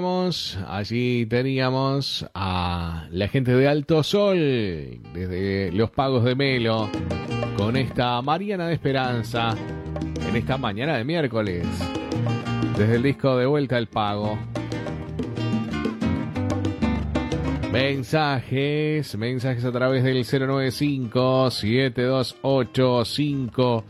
Allí teníamos a la gente de Alto Sol, desde Los Pagos de Melo, con esta Mariana de Esperanza, en esta mañana de miércoles, desde el disco De Vuelta al Pago. Mensajes a través del 095-728-598,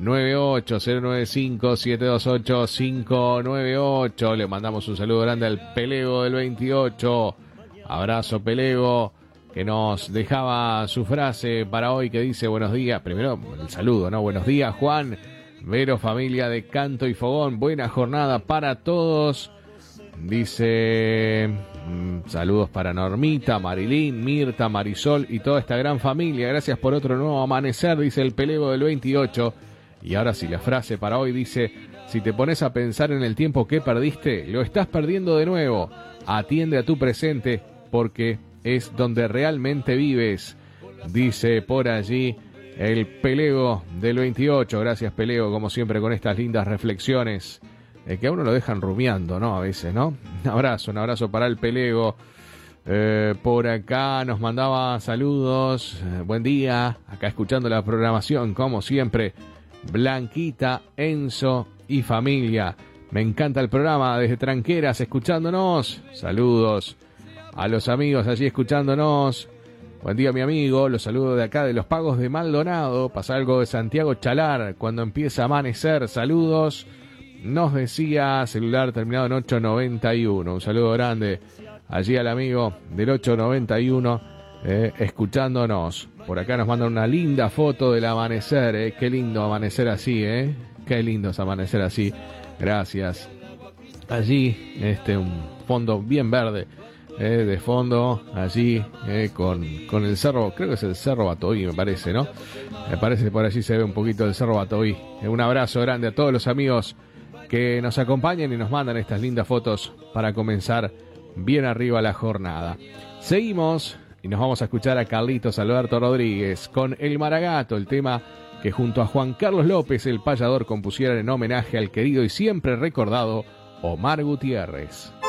095-728-598. Le mandamos un saludo grande al Pelego del 28. Abrazo, Pelego, que nos dejaba su frase para hoy, que dice: buenos días. Primero el saludo, ¿no? Buenos días, Juan, Vero, familia de Canto y Fogón. Buena jornada para todos. Dice: saludos para Normita, Marilyn, Mirta, Marisol y toda esta gran familia. Gracias por otro nuevo amanecer, dice el Pelego del 28. Y ahora sí, la frase para hoy dice: si te pones a pensar en el tiempo que perdiste, lo estás perdiendo de nuevo. Atiende a tu presente, porque es donde realmente vives. Dice por allí el Pelego del 28. Gracias, Pelego, como siempre, con estas lindas reflexiones que a uno lo dejan rumiando, ¿no? A veces, ¿no? Un abrazo para el Pelego. Por acá nos mandaba saludos. Buen día, acá escuchando la programación, como siempre. Blanquita, Enzo y familia. Me encanta el programa desde Tranqueras, escuchándonos. Saludos a los amigos allí escuchándonos. Buen día, mi amigo. Los saludo de acá de Los Pagos de Maldonado. Pasa algo de Santiago Chalar cuando empieza a amanecer. Saludos. Nos decía celular terminado en 891. Un saludo grande allí al amigo del 891 escuchándonos. Por acá nos mandan una linda foto del amanecer. Qué lindo amanecer así, qué lindo es amanecer así. Gracias. Allí un fondo bien verde de fondo, allí con el cerro, creo que es el Cerro Batoí, me parece, ¿no? Me parece que por allí se ve un poquito el Cerro Batoí. Un abrazo grande a todos los amigos que nos acompañan y nos mandan estas lindas fotos para comenzar bien arriba la jornada. Seguimos y nos vamos a escuchar a Carlitos Alberto Rodríguez con El Maragato, el tema que junto a Juan Carlos López, el payador, compusieron en homenaje al querido y siempre recordado Omar Gutiérrez.